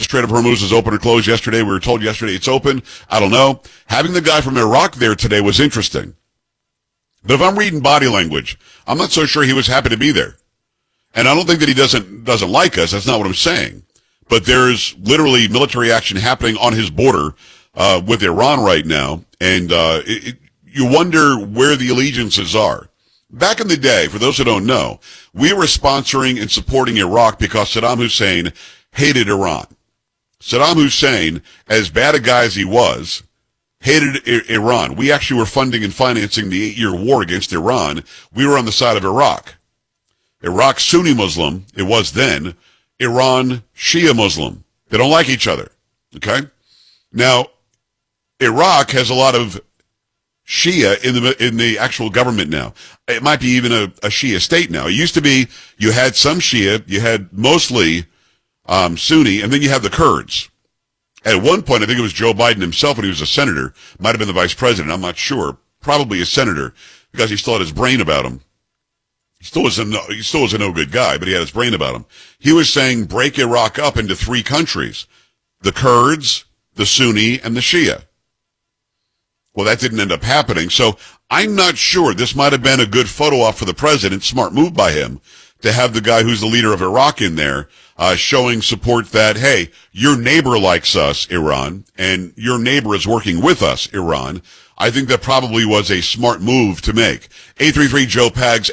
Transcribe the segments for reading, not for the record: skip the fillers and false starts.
Strait of Hormuz is open or closed yesterday. We were told yesterday it's open. I don't know. Having the guy from Iraq there today was interesting. But if I'm reading body language, I'm not so sure he was happy to be there. And I don't think that he doesn't like us. That's not what I'm saying. But there's literally military action happening on his border with Iran right now. And you wonder where the allegiances are. Back in the day, for those who don't know, we were sponsoring and supporting Iraq because Saddam Hussein hated Iran. Saddam Hussein, as bad a guy as he was, hated Iran. We actually were funding and financing the 8-year war against Iran. We were on the side of Iraq. Iraq Sunni Muslim, it was then. Iran Shia Muslim. They don't like each other. Okay? Now, Iraq has a lot of Shia in the actual government now. It might be even a Shia state now. It used to be you had some Shia, you had mostly Sunni, and then you have the Kurds. At one point, I think it was Joe Biden himself when he was a senator, might have been the vice president, I'm not sure, probably a senator, because he still had his brain about him. He still was a no good guy, but he had his brain about him. He was saying break Iraq up into 3 countries, the Kurds, the Sunni, and the Shia. Well, that didn't end up happening, so I'm not sure. This might have been a good photo op for the president, smart move by him, to have the guy who's the leader of Iraq in there, showing support that, hey, your neighbor likes us, Iran, and your neighbor is working with us, Iran. I think that probably was a smart move to make. 833-JOE-PAGS,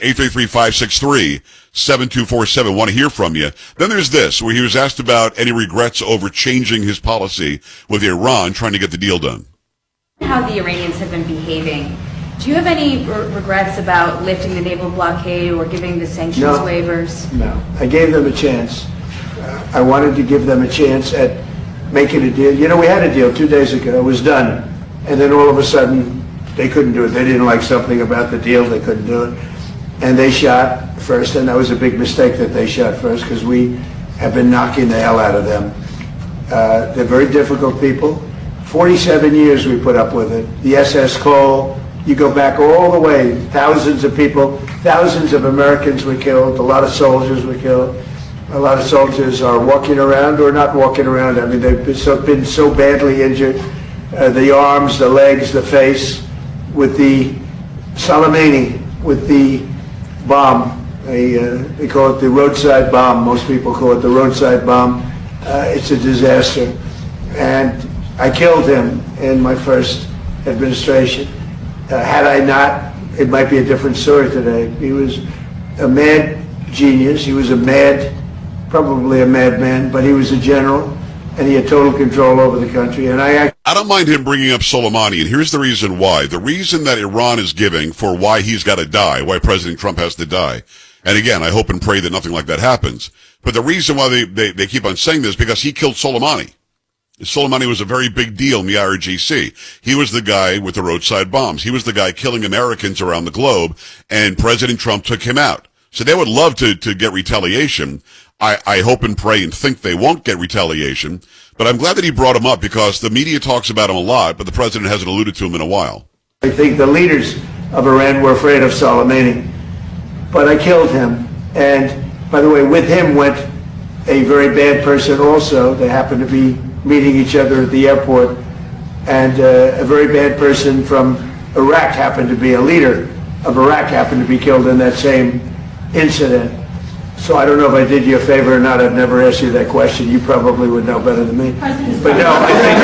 833-563-7247. Want to hear from you. Then there's this, where he was asked about any regrets over changing his policy with Iran, trying to get the deal done. How the Iranians have been behaving. Do you have any regrets about lifting the naval blockade or giving the sanctions waivers? No. I gave them a chance. I wanted to give them a chance at making a deal. You know, we had a deal 2 days ago. It was done. And then all of a sudden, they couldn't do it. They didn't like something about the deal. They couldn't do it. And they shot first, and that was a big mistake that they shot first because we have been knocking the hell out of them. They're very difficult people. 47 years we put up with it. The SS Cole, you go back all the way, thousands of people, thousands of Americans were killed, a lot of soldiers were killed. A lot of soldiers are walking around or not walking around. I mean, they've been so badly injured. The arms, the legs, the face, with the Soleimani, with the bomb. They call it the roadside bomb. Most people call it the roadside bomb. It's a disaster. And I killed him in my first administration. Had I not, it might be a different story today. He was a mad genius. He was probably a madman, but he was a general, and he had total control over the country. And I don't mind him bringing up Soleimani, and here's the reason why. The reason that Iran is giving for why he's got to die, why President Trump has to die, and again, I hope and pray that nothing like that happens, but the reason why they keep on saying this is because he killed Soleimani. Soleimani was a very big deal in the IRGC. He was the guy with the roadside bombs. He was the guy killing Americans around the globe, and President Trump took him out. So they would love to get retaliation. I hope and pray and think they won't get retaliation, but I'm glad that he brought him up because the media talks about him a lot, but the president hasn't alluded to him in a while. I think the leaders of Iran were afraid of Soleimani, but I killed him. And by the way, with him went a very bad person also. They happened to be meeting each other at the airport, and a very bad person from Iraq happened to be a leader of Iraq happened to be killed in that same incident. So I don't know if I did you a favor or not. I've never asked you that question. You probably would know better than me. But no,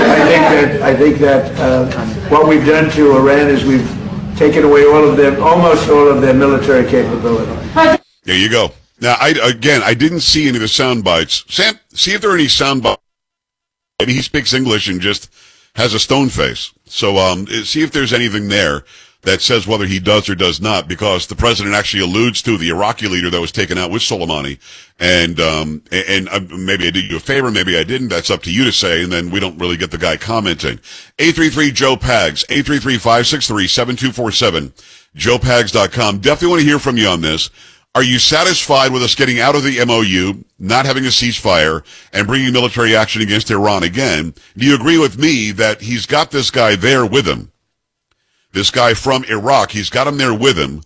I think that what we've done to Iran is we've taken away almost all of their military capability. There you go. Now, I didn't see any of the sound bites. Sam, see if there are any sound bites. Maybe he speaks English and just has a stone face. So see if there's anything there that says whether he does or does not, because the president actually alludes to the Iraqi leader that was taken out with Soleimani. And maybe I did you a favor, maybe I didn't. That's up to you to say, and then we don't really get the guy commenting. 833-JOE-PAGS, 833-563-7247, joepags.com. Definitely want to hear from you on this. Are you satisfied with us getting out of the MOU, not having a ceasefire, and bringing military action against Iran again? Do you agree with me that he's got this guy there with him? This guy from Iraq, he's got him there with him,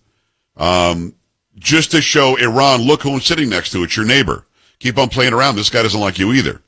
just to show Iran, look who I'm sitting next to, it's your neighbor. Keep on playing around, this guy doesn't like you either.